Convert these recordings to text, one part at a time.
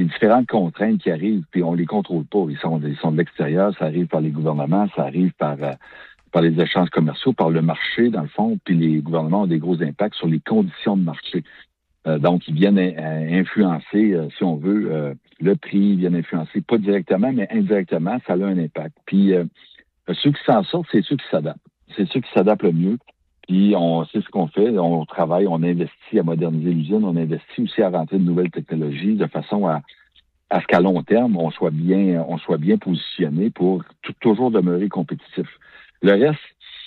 différentes contraintes qui arrivent, puis on les contrôle pas. Ils sont de l'extérieur, ça arrive par les gouvernements, ça arrive par les échanges commerciaux, par le marché, dans le fond, puis les gouvernements ont des gros impacts sur les conditions de marché. Donc, ils viennent influencer, si on veut, le prix, ils viennent influencer, pas directement, mais indirectement, ça a un impact. Puis, ceux qui s'en sortent, c'est ceux qui s'adaptent. C'est ceux qui s'adaptent le mieux. Puis, c'est ce qu'on fait. On travaille, on investit à moderniser l'usine, on investit aussi à rentrer de nouvelles technologies de façon à ce qu'à long terme, on soit bien positionné pour toujours demeurer compétitif. Le reste,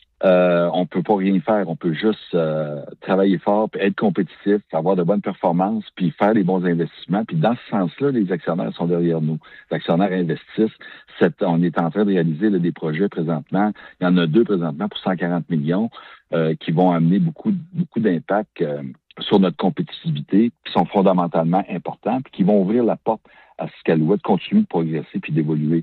on peut pas rien faire. On peut juste travailler fort, puis être compétitif, avoir de bonnes performances, puis faire les bons investissements. Puis dans ce sens-là, les actionnaires sont derrière nous. Les actionnaires investissent. On est en train de réaliser des projets présentement. Il y en a 2 présentement pour 140 millions qui vont amener beaucoup d'impact sur notre compétitivité, qui sont fondamentalement importants, puis qui vont ouvrir la porte à ce qu'Alouette continue de progresser puis d'évoluer.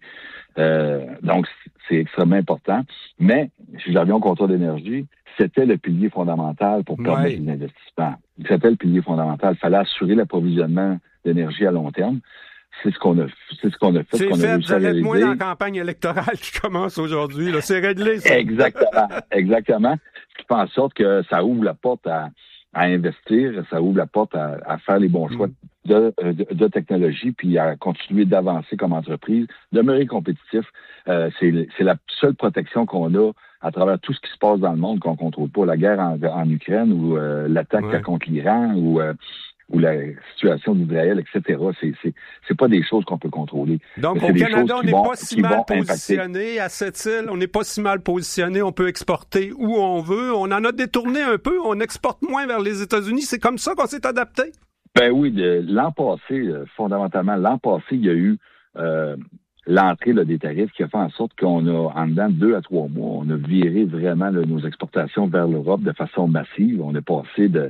Donc, c'est extrêmement important. Mais, si je reviens au contrat d'énergie, c'était le pilier fondamental pour permettre les investissements. C'était le pilier fondamental. Il fallait assurer l'approvisionnement d'énergie à long terme. C'est ce qu'on a fait. C'est fait. Vous allez être moins dans la campagne électorale qui commence aujourd'hui. Là. C'est réglé, ça. Exactement. Ce qui fait en sorte que ça ouvre la porte à investir, ça ouvre la porte à faire les bons choix de technologie, puis à continuer d'avancer comme entreprise, demeurer compétitif. C'est la seule protection qu'on a à travers tout ce qui se passe dans le monde qu'on contrôle pas. La guerre en Ukraine ou l'attaque contre l'Iran ou la situation d'Israël, etc. C'est pas des choses qu'on peut contrôler. Donc, au Canada, on n'est pas si mal positionné à cette île. On n'est pas si mal positionné. On peut exporter où on veut. On en a détourné un peu. On exporte moins vers les États-Unis. C'est comme ça qu'on s'est adapté? Ben oui. L'an passé, fondamentalement, il y a eu l'entrée des tarifs qui a fait en sorte qu'on a, en dedans de 2 à 3 mois, on a viré vraiment nos exportations vers l'Europe de façon massive. On est passé de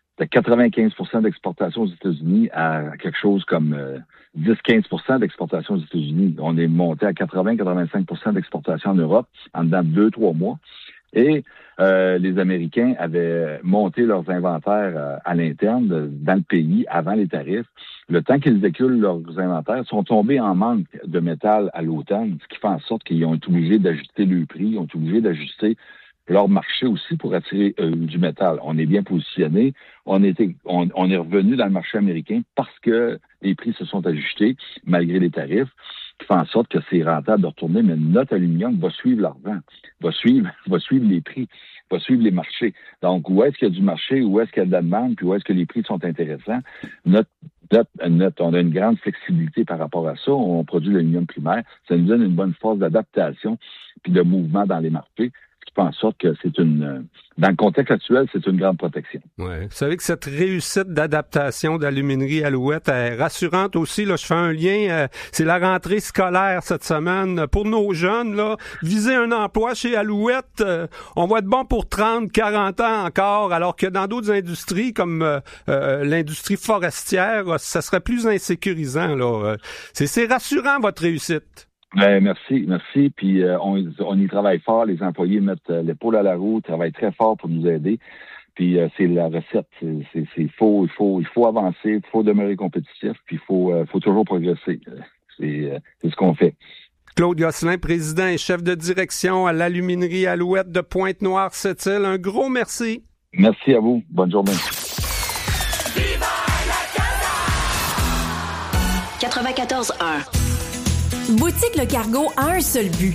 95% d'exportation aux États-Unis à quelque chose comme 10-15% d'exportation aux États-Unis. On est monté à 80-85% d'exportation en Europe en dedans de 2-3 mois. Et les Américains avaient monté leurs inventaires à l'interne dans le pays avant les tarifs. Le temps qu'ils éculent leurs inventaires, sont tombés en manque de métal à l'automne, ce qui fait en sorte qu'ils ont été obligés d'ajuster le prix, ils ont été obligés d'ajuster leur marché aussi pour attirer du métal. On est bien positionné. On est revenu dans le marché américain parce que les prix se sont ajustés malgré les tarifs, qui fait en sorte que c'est rentable de retourner, mais notre aluminium va suivre l'argent, va suivre les prix, va suivre les marchés. Donc, où est-ce qu'il y a du marché, où est-ce qu'il y a de la demande, puis où est-ce que les prix sont intéressants? On a une grande flexibilité par rapport à ça. On produit l'aluminium primaire. Ça nous donne une bonne force d'adaptation puis de mouvement dans les marchés. Ce qui fait en sorte que dans le contexte actuel, c'est une grande protection. Ouais. Vous savez que cette réussite d'adaptation d'Aluminerie Alouette est rassurante aussi. Là, je fais un lien. C'est la rentrée scolaire cette semaine. Pour nos jeunes, là, viser un emploi chez Alouette, on va être bon pour 30, 40 ans encore, alors que dans d'autres industries, comme l'industrie forestière, ça serait plus insécurisant. Là. C'est rassurant, votre réussite. Ben, merci. Puis on y travaille fort. Les employés mettent l'épaule à la roue, travaillent très fort pour nous aider. Puis c'est la recette. Il faut avancer, il faut demeurer compétitif, puis il faut toujours progresser. C'est ce qu'on fait. Claude Gosselin, président et chef de direction à l'Aluminerie Alouette de Pointe-Noire-Sept-Îles. Un gros merci. Merci à vous. Bonne journée. Viva la Casa! 94.1 Boutique Le Cargo a un seul but.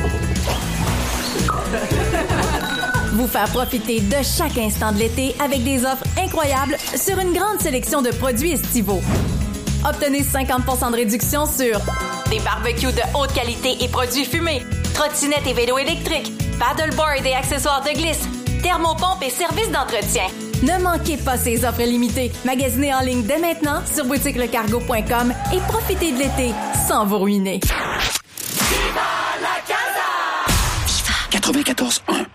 Vous faire profiter de chaque instant de l'été avec des offres incroyables sur une grande sélection de produits estivaux. Obtenez 50% de réduction sur des barbecues de haute qualité et produits fumés, trottinettes et vélos électriques, paddleboard et accessoires de glisse, thermopompes et services d'entretien. Ne manquez pas ces offres limitées. Magasinez en ligne dès maintenant sur boutiquelecargo.com et profitez de l'été sans vous ruiner. Viva la Casa! Viva 94.1